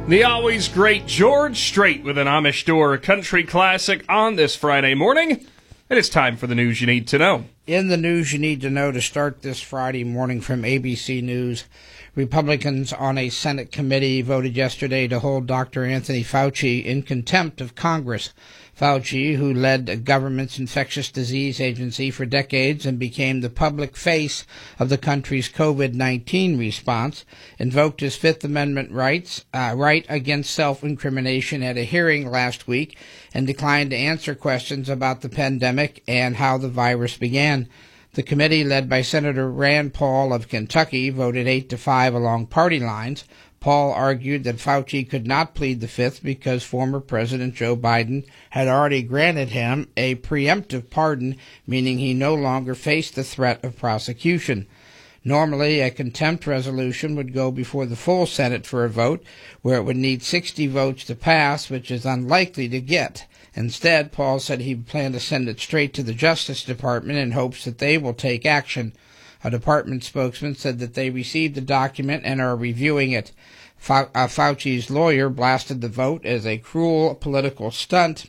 The always great George Strait with an Amish Door country classic on this Friday morning. And it's time for the news you need to know. In the news you need to know to start this Friday morning from ABC News, Republicans on a Senate committee voted yesterday to hold Dr. Anthony Fauci in contempt of Congress. Fauci, who led the government's infectious disease agency for decades and became the public face of the country's COVID-19 response, invoked his Fifth Amendment right against self-incrimination at a hearing last week and declined to answer questions about the pandemic and how the virus began. The committee, led by Senator Rand Paul of Kentucky, voted 8-5 along party lines. Paul argued that Fauci could not plead the Fifth because former President Joe Biden had already granted him a preemptive pardon, meaning he no longer faced the threat of prosecution. Normally, a contempt resolution would go before the full Senate for a vote, where it would need 60 votes to pass, which is unlikely to get. Instead, Paul said he planned to send it straight to the Justice Department in hopes that they will take action. A department spokesman said that they received the document and are reviewing it. Fauci's lawyer blasted the vote as a crude political stunt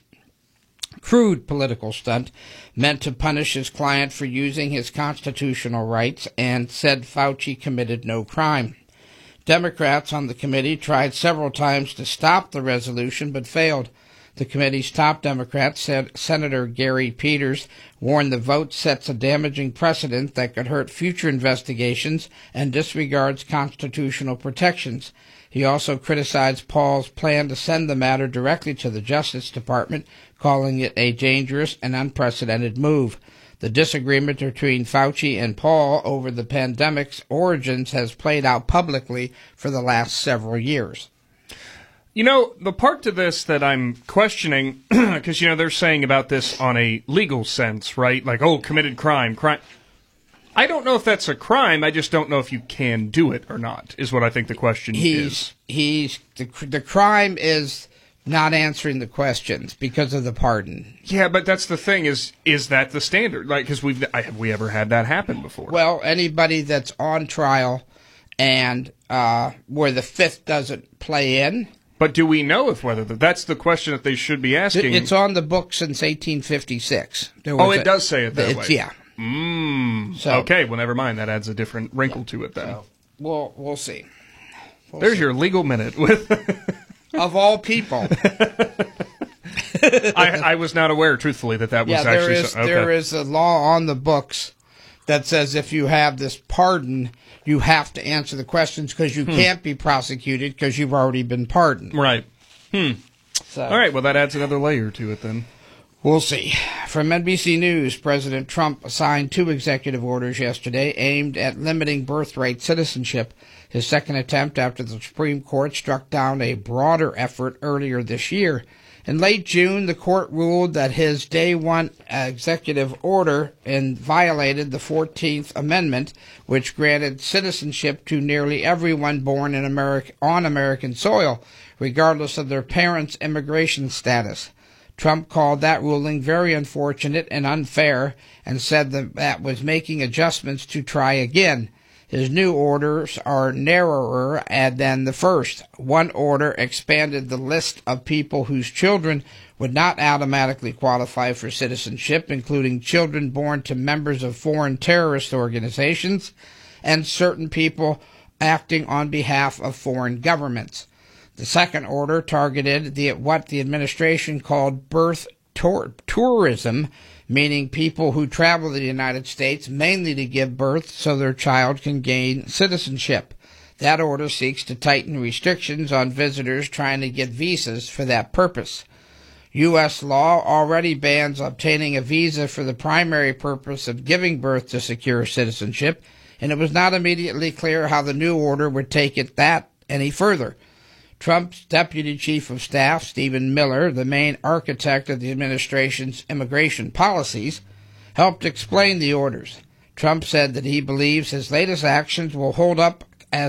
meant to punish his client for using his constitutional rights, and said Fauci committed no crime. Democrats on the committee tried several times to stop the resolution but failed. The committee's top Democrat, Senator Gary Peters, warned the vote sets a damaging precedent that could hurt future investigations and disregards constitutional protections. He also criticized Paul's plan to send the matter directly to the Justice Department, calling it a dangerous and unprecedented move. The disagreement between Fauci and Paul over the pandemic's origins has played out publicly for the last several years. You know, the part to this that I'm questioning, because, they're saying about this on a legal sense, right? Like, committed crime. I don't know if that's a crime. I just don't know if you can do it or not, is what I think the question is. The crime is not answering the questions because of the pardon. Yeah, but that's the thing, is that the standard? Like, because have we ever had that happen before? Well, anybody that's on trial and where the Fifth doesn't play in. But do we know if whether that's the question that they should be asking? It's on the book since 1856. It does say it that way. Yeah. Okay, well, never mind. That adds a different wrinkle to it then. We'll see. There's your legal minute with of all people. I was not aware, truthfully, that was actually. There is a law on the books that says if you have this pardon, you have to answer the questions because you can't be prosecuted because you've already been pardoned. Right. So, all right, well, that adds another layer to it then. We'll see. From NBC News, President Trump signed 2 executive orders yesterday aimed at limiting birthright citizenship, his second attempt after the Supreme Court struck down a broader effort earlier this year. In late June, the court ruled that his Day 1 executive order violated the 14th Amendment, which granted citizenship to nearly everyone born in on American soil, regardless of their parents' immigration status. Trump called that ruling very unfortunate and unfair and said that was making adjustments to try again. His new orders are narrower than the first. One order expanded the list of people whose children would not automatically qualify for citizenship, including children born to members of foreign terrorist organizations and certain people acting on behalf of foreign governments. The second order targeted what the administration called birth tourism, meaning people who travel to the United States mainly to give birth so their child can gain citizenship. That order seeks to tighten restrictions on visitors trying to get visas for that purpose. U.S. law already bans obtaining a visa for the primary purpose of giving birth to secure citizenship, and it was not immediately clear how the new order would take it that any further. Trump's Deputy Chief of Staff, Stephen Miller, the main architect of the administration's immigration policies, helped explain the orders. Trump said that he believes his latest actions will hold up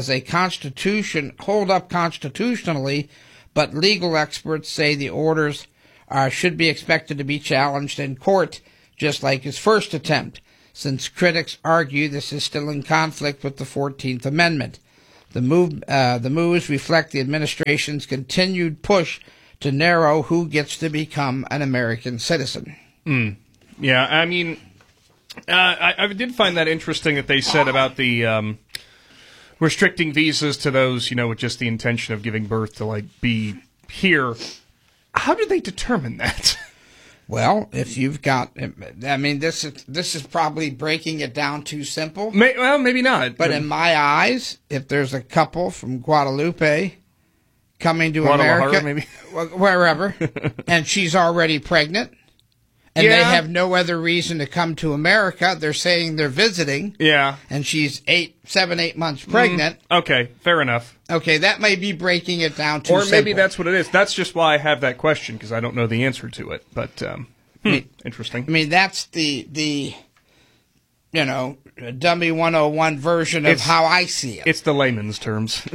constitutionally, but legal experts say the orders should be expected to be challenged in court, just like his first attempt, since critics argue this is still in conflict with the 14th Amendment. The moves reflect the administration's continued push to narrow who gets to become an American citizen. Yeah, I mean, I did find that interesting that they said about the restricting visas to those, with just the intention of giving birth to, be here. How do they determine that? Well, if you've got, this is probably breaking it down too simple. Well, maybe not. But in my eyes, if there's a couple from Guadalupe coming to America, maybe wherever, and she's already pregnant, and they have no other reason to come to America, they're saying they're visiting. Yeah. And she's 8 months pregnant. Okay, fair enough. Okay, that may be breaking it down too simple. Or maybe that's what it is. That's just why I have that question, because I don't know the answer to it. But, interesting. I mean, that's the dummy 101 version of how I see it. It's the layman's terms.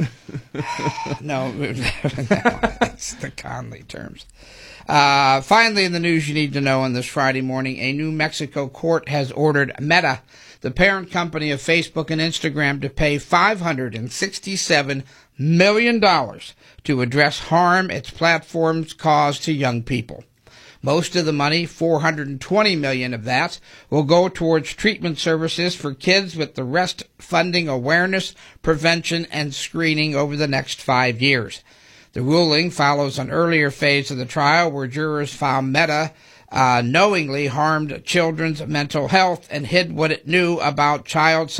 No, it's the Conley terms. Finally, in the news you need to know on this Friday morning, a New Mexico court has ordered Meta, the parent company of Facebook and Instagram, to pay $567 million to address harm its platforms cause to young people. Most of the money, $420 million of that, will go towards treatment services for kids, with the rest funding awareness, prevention, and screening over the next 5 years. The ruling follows an earlier phase of the trial where jurors found Meta knowingly harmed children's mental health and hid what it knew about child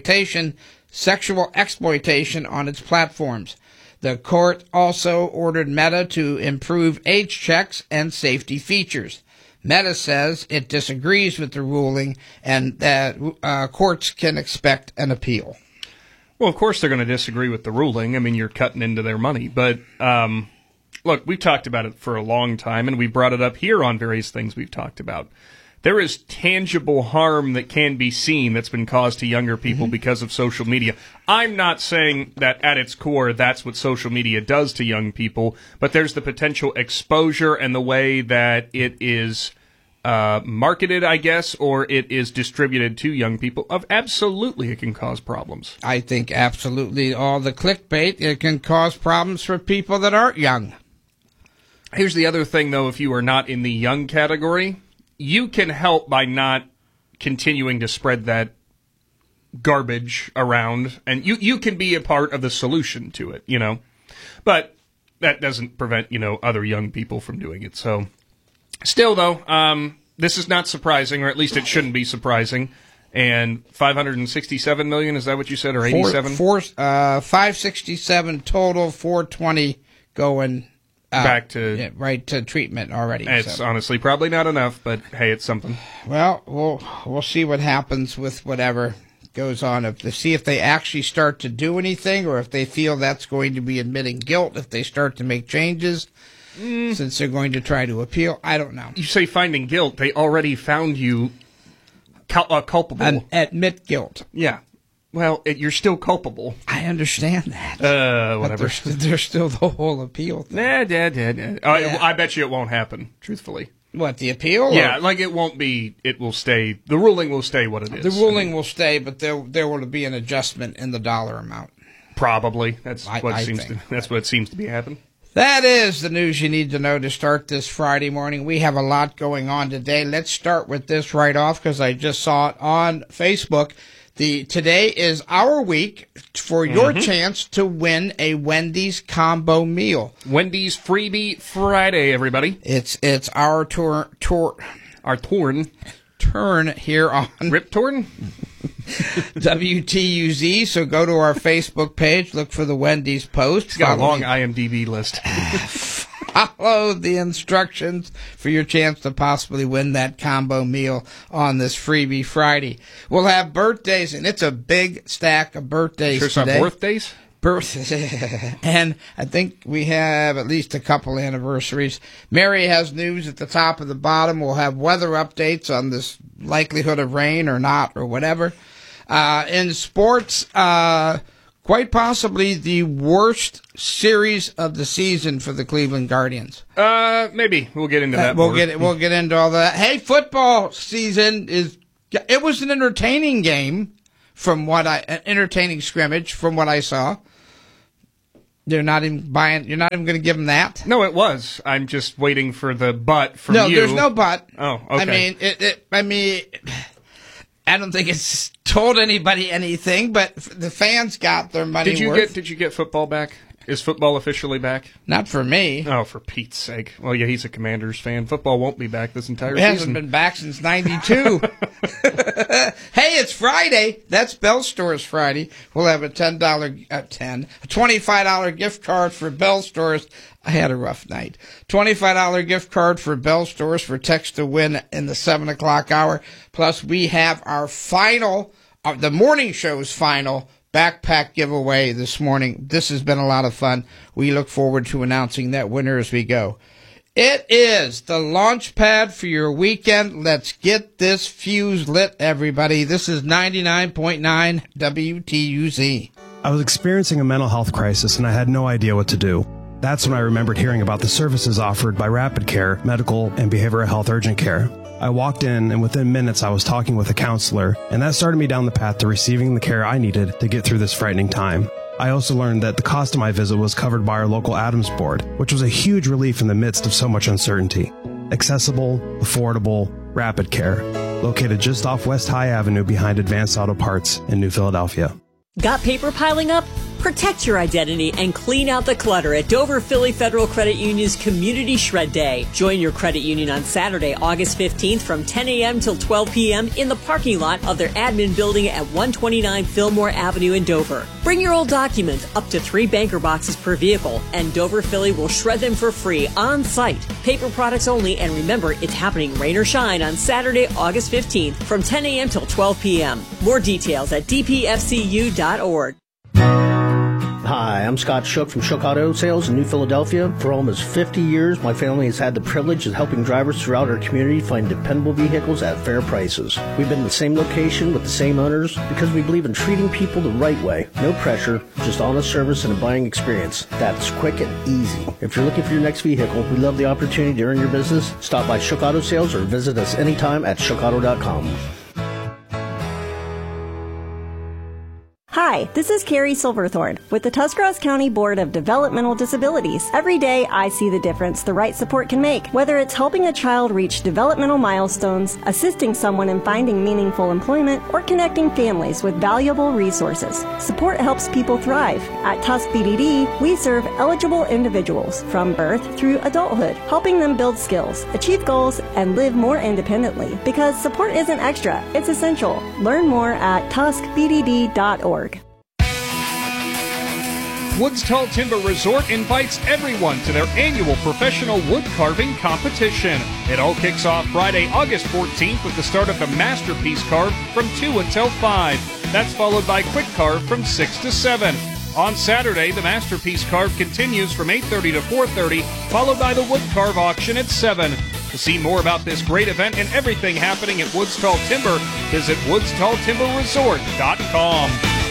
sexual exploitation on its platforms. The court also ordered Meta to improve age checks and safety features. Meta says it disagrees with the ruling and that courts can expect an appeal. Well, of course they're going to disagree with the ruling. I mean, you're cutting into their money. But, look, we've talked about it for a long time, and we brought it up here on various things we've talked about. There is tangible harm that can be seen that's been caused to younger people because of social media. I'm not saying that at its core that's what social media does to young people, but there's the potential exposure and the way that it is marketed, I guess, or it is distributed to young people. Absolutely, it can cause problems. I think absolutely all the clickbait, it can cause problems for people that aren't young. Here's the other thing, though, if you are not in the young category, you can help by not continuing to spread that garbage around, and you can be a part of the solution to it, But that doesn't prevent, other young people from doing it. So, still, though, this is not surprising, or at least it shouldn't be surprising. And $567 million, is that what you said, or 87? 567 total, 420 going back to right to treatment already. It's honestly probably not enough, but hey, it's something. Well, we'll see what happens with whatever goes on. See if they actually start to do anything, or if they feel that's going to be admitting guilt if they start to make changes. Since they're going to try to appeal, I don't know. You say finding guilt; they already found you culpable. And admit guilt. Yeah. Well, you're still culpable. I understand that. Whatever. But there's still the whole appeal thing. I bet you it won't happen, truthfully. What, the appeal? Yeah, it won't be, it will stay, the ruling will stay what it is. The ruling will stay, but there will be an adjustment in the dollar amount. Probably. That's what it seems to be happening. That is the news you need to know to start this Friday morning. We have a lot going on today. Let's start with this right off because I just saw it on Facebook. Today is our week for your chance to win a Wendy's combo meal. Wendy's Freebie Friday, everybody. It's our turn here on Rip Torn? WTUZ. So go to our Facebook page, look for the Wendy's post. It's got a long IMDb list. Follow the instructions for your chance to possibly win that combo meal on this Freebie Friday. We'll have birthdays, and it's a big stack of birthdays today. Some birthdays? And I think we have at least a couple anniversaries. Mary has news at the top of the bottom. We'll have weather updates on this likelihood of rain or not or whatever. In sports, quite possibly the worst series of the season for the Cleveland Guardians. Maybe we'll get into that. We'll get into all that. Hey, football season it was an entertaining game an entertaining scrimmage from what I saw. You're not even going to give them that? No, it was. I'm just waiting for the but from you. No, there's no but. Oh, okay. I mean, I don't think it's told anybody anything, but the fans got their money worth. Did you get football back? Is football officially back? Not for me. Oh, for Pete's sake. Well, yeah, he's a Commanders fan. Football won't be back this entire season. It hasn't been back since 92. Hey, it's Friday. That's Bell Stores Friday. We'll have a $25 gift card for Bell Stores. I had a rough night. $25 gift card for Bell Stores for text to win in the 7 o'clock hour. Plus, we have our final, the morning show's final backpack giveaway this morning. This has been a lot of fun. We look forward to announcing that winner as we go. It is the launch pad for your weekend. Let's get this fuse lit, everybody. This is 99.9 WTUZ. I was experiencing a mental health crisis and I had no idea what to do. That's when I remembered hearing about the services offered by Rapid Care, Medical, and Behavioral Health Urgent Care. I walked in, and within minutes I was talking with a counselor, and that started me down the path to receiving the care I needed to get through this frightening time. I also learned that the cost of my visit was covered by our local Adams board, which was a huge relief in the midst of so much uncertainty. Accessible, affordable, Rapid Care, located just off West High Avenue behind Advanced Auto Parts in New Philadelphia. Got paper piling up? Protect your identity and clean out the clutter at Dover Philly Federal Credit Union's Community Shred Day. Join your credit union on Saturday, August 15th from 10 a.m. till 12 p.m. in the parking lot of their admin building at 129 Fillmore Avenue in Dover. Bring your old documents, up to 3 banker boxes per vehicle, and Dover Philly will shred them for free on site. Paper products only, and remember, it's happening rain or shine on Saturday, August 15th from 10 a.m. till 12 p.m. More details at dpfcu.org. Hi, I'm Scott Shook from Shook Auto Sales in New Philadelphia. For almost 50 years, my family has had the privilege of helping drivers throughout our community find dependable vehicles at fair prices. We've been in the same location with the same owners because we believe in treating people the right way. No pressure, just honest service and a buying experience that's quick and easy. If you're looking for your next vehicle, we love the opportunity to earn your business. Stop by Shook Auto Sales or visit us anytime at shookauto.com. Hi, this is Carrie Silverthorne with the Tuscarawas County Board of Developmental Disabilities. Every day I see the difference the right support can make, whether it's helping a child reach developmental milestones, assisting someone in finding meaningful employment, or connecting families with valuable resources. Support helps people thrive. At Tusk BDD, we serve eligible individuals from birth through adulthood, helping them build skills, achieve goals, and live more independently. Because support isn't extra, it's essential. Learn more at tuskbdd.org. Woods Tall Timber Resort invites everyone to their annual professional wood carving competition. It all kicks off Friday, August 14th with the start of the Masterpiece Carve from 2 until 5. That's followed by Quick Carve from 6 to 7. On Saturday, the Masterpiece Carve continues from 8:30 to 4:30, followed by the Wood Carve auction at 7. To see more about this great event and everything happening at Woods Tall Timber, visit woodstalltimberresort.com.